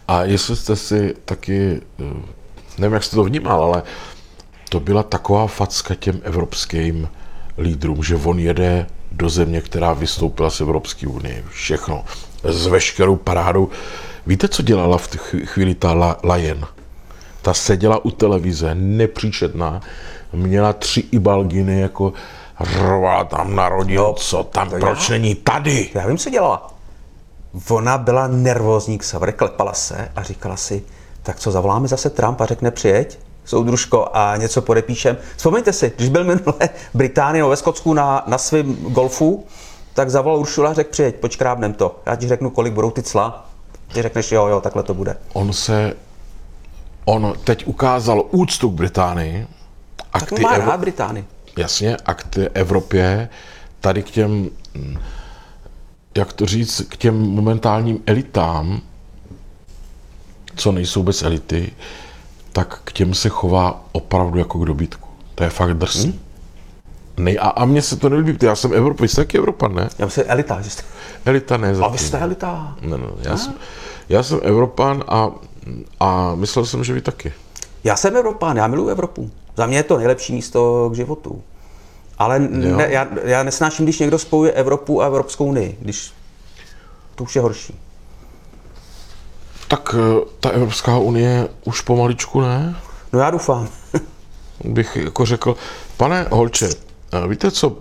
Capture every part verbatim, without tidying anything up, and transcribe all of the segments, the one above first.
A jestli jste si taky, nevím, jak jste to vnímal, ale to byla taková facka těm evropským lídrům, že on jede do země, která vystoupila z Evropské unie. Všechno. S veškerou parádou. Víte, co dělala v té chvíli ta Leyen? Ta seděla u televize, nepříčetná, měla tři ibalginy, jako rvala tam na rodinu, no, co tam, proč já, není tady? Já vím, co dělala. Ona byla nervózní, Xaver, klepala se a říkala si, tak co, zavoláme zase Trump a řekne přijeď, soudružko, a něco podepíšem. Vzpomeňte si, když byl minule Británii ve Skotsku na, na svém golfu, tak zavolal Uršula a řekl přijeď, počkrábnem to. Já ti řeknu, kolik budou ty cla. Ty řekneš jo, jo, takhle to bude. On se, on teď ukázal úctu k Británii. A tak k má Evo... rád Británii. Jasně, a k té Evropě, tady k těm, jak to říct, k těm momentálním elitám, co nejsou bez elity, tak k těm se chová opravdu jako k dobytku. To je fakt drsný. Hmm? Nej, a, a mně se to nelíbí, já jsem Evropan, jste taky Evropan, ne? Já myslím, elita, že jste... Elita ne, zatím. A vy jste elita. Ne, ne, já, jsem, já jsem Evropan a, a myslel jsem, že vy taky. Já jsem Evropan, já miluji Evropu. Za mě je to nejlepší místo k životu. Ale ne, já, já nesnáším, když někdo spojuje Evropu a Evropskou unii, když to už je horší. Tak ta Evropská unie už pomaličku ne? No já doufám. Bych jako řekl, pane Holče, víte co,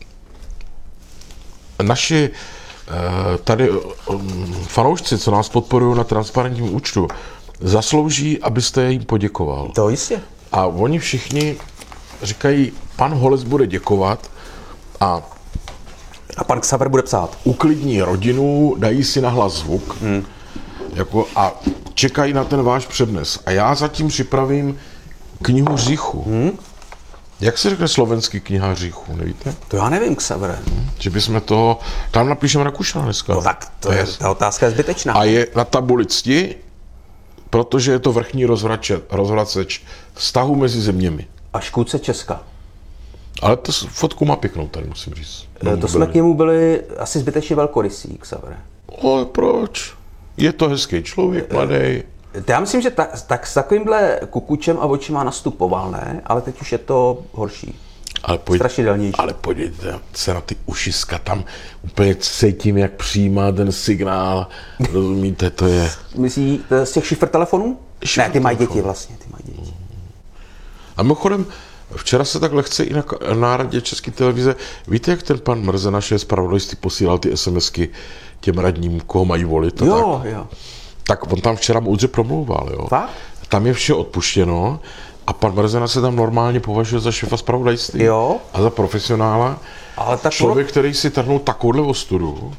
naši tady fanoušci, co nás podporují na transparentním účtu, zaslouží, abyste jim poděkoval. To jistě. A oni všichni říkají, pan Holec bude děkovat a a pan Xaver bude psát. Uklidní rodinu, dají si nahlas zvuk hmm. jako, a čekají na ten váš přednes. A já zatím připravím knihu hříchu. Hmm? Jak se řekne slovenský kniha hříchu, nevíte? To já nevím, Xavere. Hmm. Že bychom toho, tam napíšeme Rakušana dneska. No tak to je, ta otázka je zbytečná. A je na tabuli cti, protože je to vrchní rozvraceč vztahu mezi zeměmi. A škůdce Česka. Ale to fotku má pěknou tady, musím říct. No, to jsme k němu byli asi zbytečně velkorysí, Xavere. Ale proč? Je to hezký člověk, mladý. Já myslím, že ta, tak s takovýmhle kukučem a očima nastupoval, ne? Ale teď už je to horší. Ale pojď, strašidelnější. Ale podívejte se na ty ušiska, tam úplně cítím, jak přijímá ten signál. Rozumíte, to je... Myslí z těch šifr telefonů? Šifr ne, ty mají telefon. děti vlastně, ty mají děti. A mimochodem, včera se tak lehce i na, na radě České televize, víte, jak ten pan Mrze, naše zpravodajství, posílal ty SMSky těm radním, koho mají volit? Jo, tak, jo. Tak on tam včera moudře promlouval, jo. Fakt? Tam je vše odpuštěno a pan Mrzena se tam normálně považuje za šéfa zpravodajství jo. a za profesionála. Ale tak člověk, který si trhnul takovouhle ostudu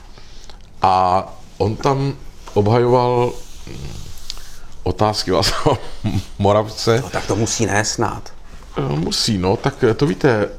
a on tam obhajoval otázky Václava Moravce. No, tak to musí ne snad. Musí, no, tak to víte,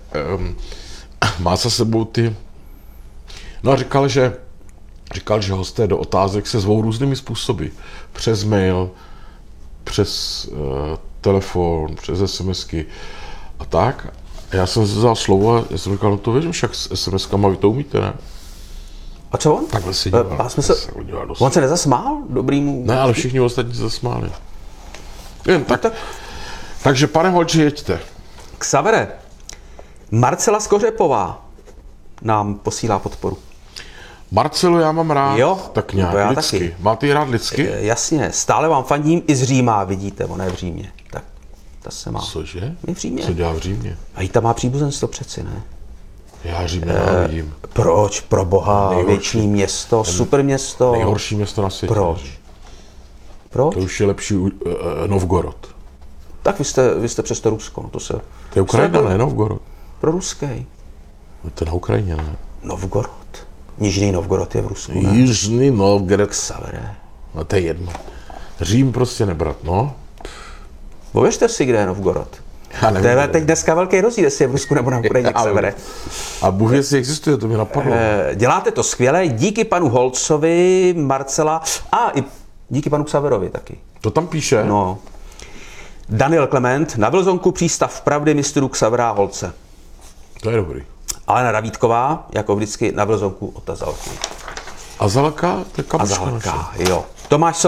má za sebou ty... No a říkal, že říkal, že hosté do otázek se zvou různými způsoby. Přes mail, přes uh, telefon, přes SMSky a tak. A já jsem si vzal slovo a já jsem říkal, no to věřím, však s SMSkama vy to umíte, ne? A co on? Takhle se díval. Uh, se... se on se nezasmál dobrýmu? Ne, ale všichni ostatní se zasmáli. Jen tak. tak. Takže pane Holči, jeďte. Xavere, Marcela Skořepová nám posílá podporu. Marcelo, já mám rád, jo, tak nějak já lidsky. Taky. Máte ji rád lidsky? E, jasně, stále vám fandím i z Říma, vidíte, ona je v Římě. Tak, ta se má. Cože? Je v Římě. Co dělá v Římě? A jí tam má příbuzenstvo přeci, ne? Já Řím nenávidím. E, proč? Pro boha, věčný město, super město. Nejhorší město na světě. Proč? Proč? To už je lepší uh, Novgorod. Tak vy jste, vy jste přes to Rusko, no to se... To je Ukrajina, ne Novgorod? Pro ruský. To je na Ukrajině, ne? Novgorod. Nižný Novgorod je v Rusku, ne? Jižný Novgorod. Xavere. No to je jedno. Řím prostě nebrat, no. Pověřte si, kde je Novgorod. To je teď dneska velký rozdíl, jestli je v Rusku nebo na Ukrajině, Xavere. A Bůh jestli existuje, to mě napadlo. E, děláte to skvěle, díky panu Holcovi, Marcela a i díky panu Xaverovi taky. To tam píše? No. Daniel Klement, na Vlzonku přístav pravdy mistrů Xavera Holce. To je dobrý. Alena Davídková, jako vždycky na Vlzonku od Azalky. Azalka? To je kamoška. Azalka, jo. Tomáš